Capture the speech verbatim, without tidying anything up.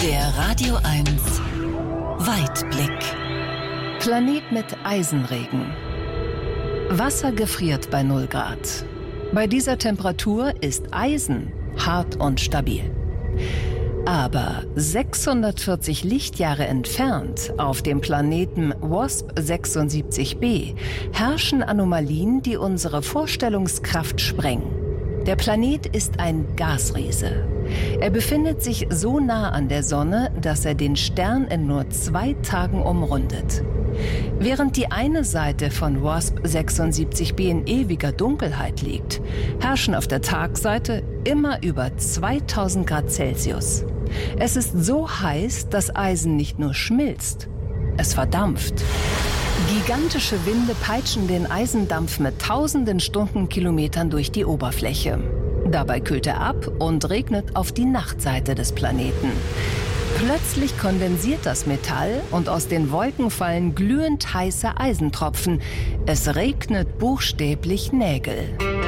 Der Radio eins Weitblick. Planet mit Eisenregen. Wasser gefriert bei null Grad. Bei dieser Temperatur ist Eisen hart und stabil. Aber sechshundertvierzig Lichtjahre entfernt, auf dem Planeten WASP sechsundsiebzig b, herrschen Anomalien, die unsere Vorstellungskraft sprengen. Der Planet ist ein Gasriese. Er befindet sich so nah an der Sonne, dass er den Stern in nur zwei Tagen umrundet. Während die eine Seite von WASP sechsundsiebzig b in ewiger Dunkelheit liegt, herrschen auf der Tagseite immer über zweitausend Grad Celsius. Es ist so heiß, dass Eisen nicht nur schmilzt, es verdampft. Gigantische Winde peitschen den Eisendampf mit tausenden Stundenkilometern durch die Oberfläche. Dabei kühlt er ab und regnet auf die Nachtseite des Planeten. Plötzlich kondensiert das Metall und aus den Wolken fallen glühend heiße Eisentropfen. Es regnet buchstäblich Nägel.